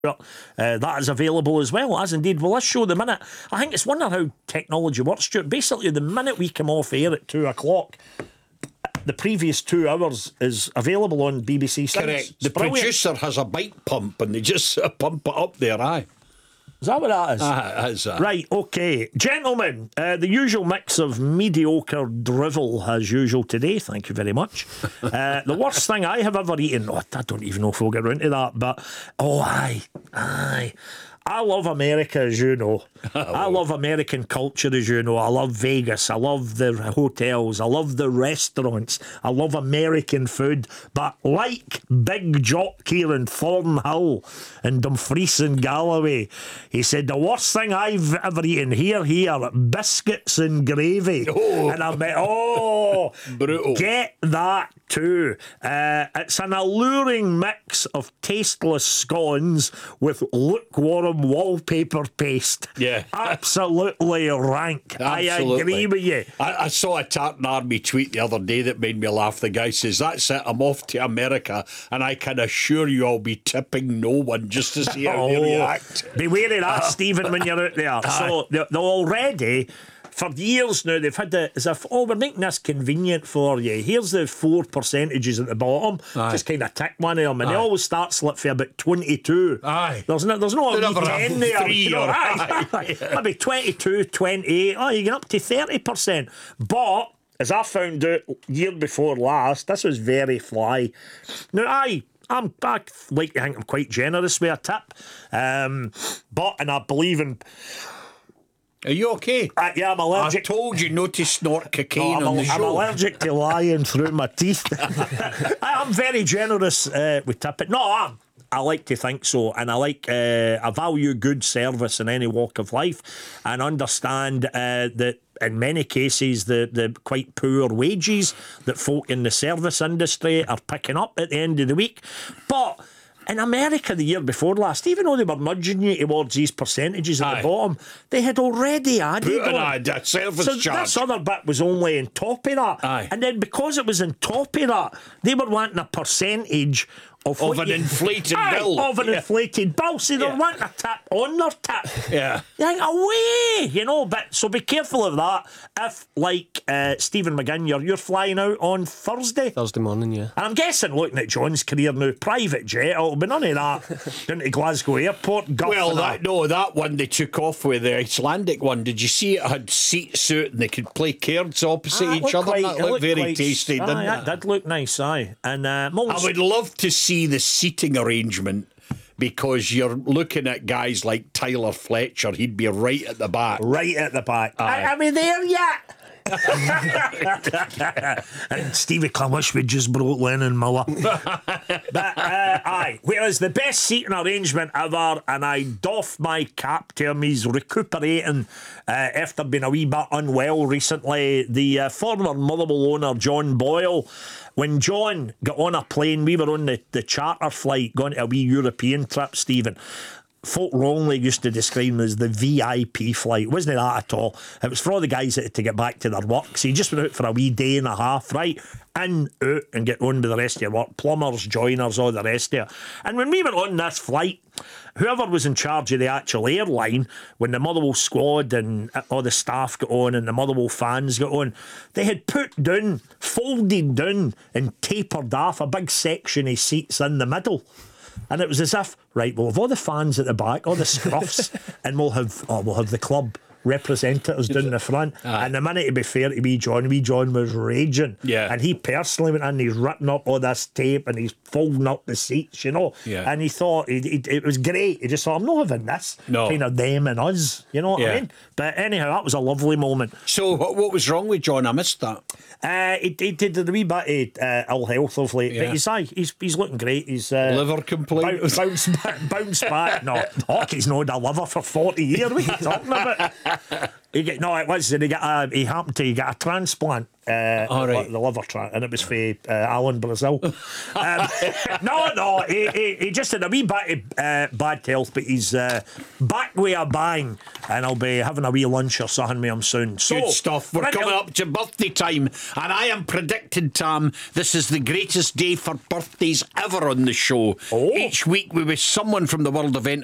That is available as well, as indeed will this show the minute. I think it's wonder how technology works, Stuart. Basically, the minute we come off air at 2 o'clock, the previous 2 hours is available on BBC Six. Correct. The producer has a bike pump and they just pump it up there, aye. Is that what that is? It is. Right, okay. Gentlemen, the usual mix of mediocre drivel as usual today. Thank you very much. The worst thing I have ever eaten, I don't even know if we'll get around to that, but, aye. I love America, as you know. I love American culture, as you know. I love Vegas. I love the hotels. I love the restaurants. I love American food. But like Big Jock here in Thornhill and Dumfries and Galloway, he said, the worst thing I've ever eaten here, biscuits and gravy. Oh. And I went, brutal. Get that too. It's an alluring mix of tasteless scones with lukewarm wallpaper paste. Yeah. Absolutely rank. Absolutely. I agree with you. I saw a Tartan Army tweet the other day that made me laugh. The guy says, that's it, I'm off to America and I can assure you I'll be tipping no one just to see how they react. Be wary of that, Stephen, when you're out there. So they're already... For years now, they've had as if, we're making this convenient for you. Here's the 4 percentages at the bottom. Aye. Just kind of tick one of them. And they always start slip for about 22. Aye. There's no They never 10 have there. 3 You know, or maybe 22, 28. You get up to 30%. But, as I found out year before last, this was very fly. Now, I like to think I'm quite generous with a tip. And I believe in... Are you okay? Yeah, I'm allergic. I told you not to snort cocaine on the show. I'm allergic to lying through my teeth. I'm very generous with tipping. No, I like to think so, and I value good service in any walk of life, and understand that in many cases the quite poor wages that folk in the service industry are picking up at the end of the week. But in America the year before last, even though they were nudging you towards these percentages at the bottom, they had already added a service charge. This other bit was only on top of that. Aye. And then because it was on top of that, they were wanting a percentage of an inflated bill. Of an inflated bill. So they're wanting a tip on their tip. Yeah. You think, away, but so be careful of that. If, like Stephen McGinn, you're flying out on Thursday morning, yeah. and I'm guessing, looking at John's career now, private jet, it'll be none of that down to Glasgow Airport. That one they took off with, the Icelandic one, did you see it had seats out and they could play cards opposite each other? That looked very tasty, didn't it? That did look nice, aye. And I would love to see the seating arrangement, because you're looking at guys like Tyler Fletcher. He'd be right at the back. Right at the back. Are we there yet? And Stevie Clamish would just broke Lennon Miller. Aye. Whereas the best seating arrangement ever, and I doff my cap to him, he's recuperating after being a wee bit unwell recently. The former Motherwell owner, John Boyle. When John got on a plane, we were on the charter flight going to a wee European trip, Stephen. Folk wrongly used to describe him as the VIP flight. It wasn't that at all. It was for all the guys that had to get back to their work. So you just went out for a wee day and a half, right? In, out, and get on with the rest of your work. Plumbers, joiners, all the rest of it. And when we were on this flight, whoever was in charge of the actual airline, when the Motherwell squad and all the staff got on and the Motherwell fans got on, they had folded down and tapered off a big section of seats in the middle. And it was as if, right, we'll have all the fans at the back, all the scruffs, and we'll have the club representatives down the front. And the minute, to be fair to wee John was raging. Yeah. And he personally went in, he's ripping up all this tape and he's folding up the seats, Yeah. And he thought it was great. He just thought, I'm not having this kind of them and us, you know what I mean? But anyhow, that was a lovely moment. So what was wrong with John? I missed that. He did a wee bit of ill health of late, but he's looking great. He's liver complaint. Bounce back. No, hockey's not had a liver for 40 years. What are you talking about? No, it was. And he happened to get a transplant. All right. The liver transplant, and it was for Alan Brazil. No, he just had a wee bit of bad health, but he's back with a bang, and I'll be having a wee lunch or something with him soon. So, Good stuff. We're coming up to birthday time, and I am predicting, Tam, this is the greatest day for birthdays ever on the show. Oh. Each week we wish someone from the world of entertainment